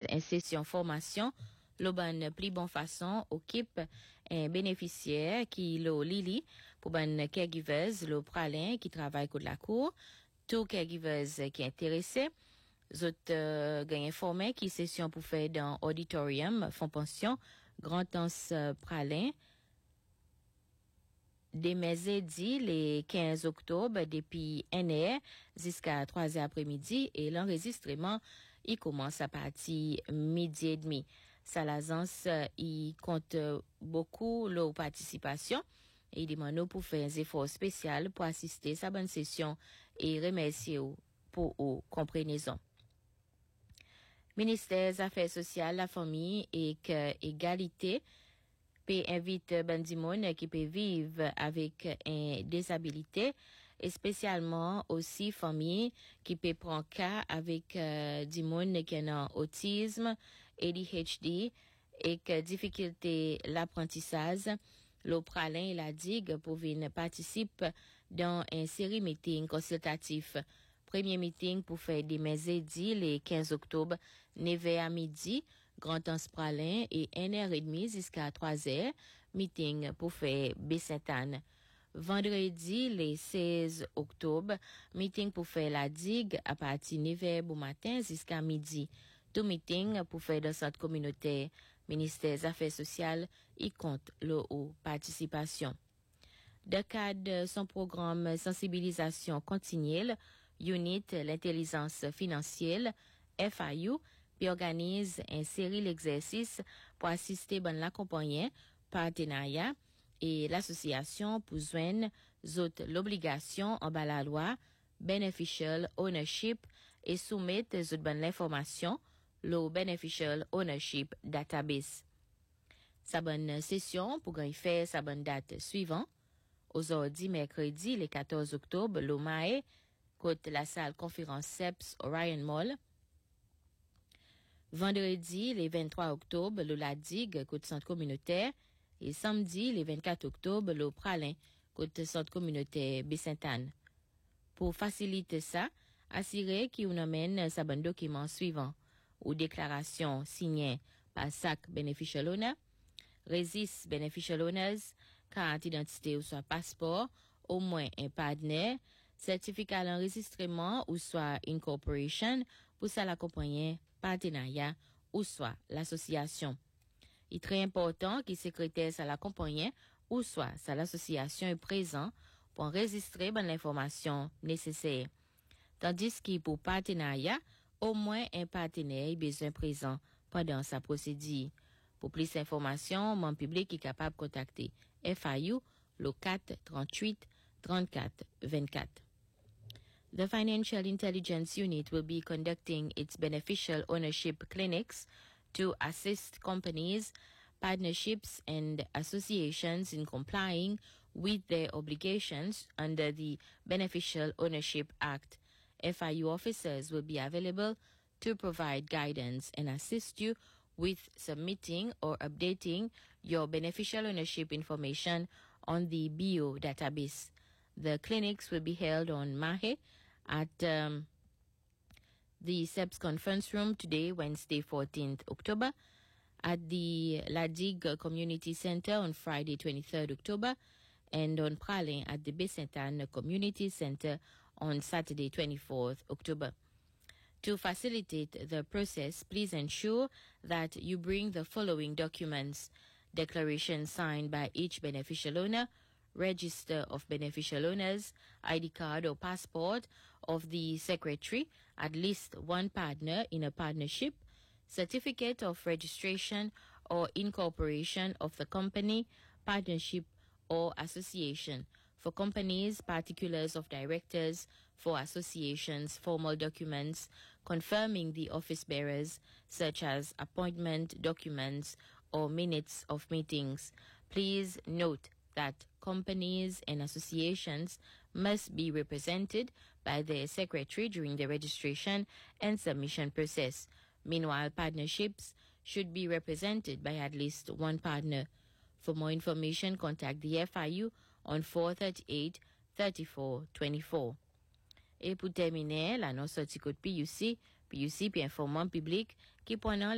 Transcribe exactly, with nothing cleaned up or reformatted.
en session formation, le ban plus bonne façon occupe un bénéficiaire qui le Lili pour ban caregivers le pralin qui travaille contre la cour, tout caregivers qui intéressé, zot euh, gagne informé qui session pour faire dans auditorium fond pension grand anse pralin des mercredi les quinze octobre depuis une heure jusqu'à trois heures après-midi et l'enregistrement il commence à partir midi et demi. Salazans il compte beaucoup leur participation et il demande pour faire un effort spécial pour assister à sa bonne session et remercier pour vos compréhension. Ministère des Affaires sociales, la famille et que égalité peut invite Bandimon qui peut vivre avec une disabilité et spécialement aussi famille qui peut prendre cas avec euh, du monde qui a autisme, A D H D et que difficulté l'apprentissage. Le pralin et la digue pour venir participer dans une série meeting consultatif. Premier meeting pour faire des mercredis le quinze octobre, neuf heures à midi, Grand Anse Pralin et une heure trente jusqu'à trois heures, meeting pour faire Baie-Sainte-Anne. Vendredi le seize octobre, meeting pour faire la digue à partir de neuf heures au matin jusqu'à midi. Tout meeting pour faire dans cette communauté. Ministère des Affaires sociales, y compte le haut participation. Dans le cadre de son programme sensibilisation continuelle, Unit l'intelligence financière, F I U, puis organise une série d'exercices pour assister à l'accompagnement, partenariat et l'association pour joindre l'obligation en bas la loi, beneficial ownership et soumettre l'information, le beneficial ownership database. Sa bonne session pour gagner faire sa bonne date suivante. Aujourd'hui, mercredi, le quatorze octobre, le M A E, côté la salle conférence C E P S Orion Mall. Vendredi, le vingt-trois octobre, le La Digue, côté centre communautaire. Et samedi, le vingt-quatre octobre, le Pralin, côté centre communautaire Baie-Sainte-Anne. Pour faciliter ça, assurez qu'il vous amène sa bonne document suivant ou déclaration signée par S A C Beneficial Owner, Résist Beneficial Owners, carte d'identité ou soit passeport, au moins un partenaire, certificat d'enregistrement ou soit incorporation, pour ça l'accompagner, partenariat ou soit l'association. Il est très important que le secrétaire ça l'accompagner ou soit ça l'association est présent pour enregistrer ben, l'information nécessaire. Tandis que pour partenariat, au moins un partenaire est besoin présent pendant sa procédure. Pour plus d'informations, mon public est capable de contacter F I U le quatre trente-huit trente-quatre vingt-quatre. The Financial Intelligence Unit will be conducting its beneficial ownership clinics to assist companies, partnerships, and associations in complying with their obligations under the Beneficial Ownership Act. F I U officers will be available to provide guidance and assist you with submitting or updating your beneficial ownership information on the B O database. The clinics will be held on Mahe at um, the C E P S Conference Room today, Wednesday, fourteenth October, at the La Digue Community Center on Friday, twenty-third October, and on Pralin at the Baie-Sainte-Anne Community Center on Saturday, twenty-fourth October. To facilitate the process, please ensure that you bring the following documents: declaration signed by each beneficial owner, register of beneficial owners, I D card or passport of the secretary, at least one partner in a partnership, certificate of registration or incorporation of the company, partnership, or association. For companies, particulars of directors; for associations, formal documents confirming the office bearers, such as appointment documents or minutes of meetings. Please note that companies and associations must be represented by their secretary during the registration and submission process. Meanwhile, partnerships should be represented by at least one partner. For more information, contact the F I U on four thirty-eight thirty-four twenty-four. Et pour terminer, l'annonce sortie code P U C, P U C puis informant public qui pendant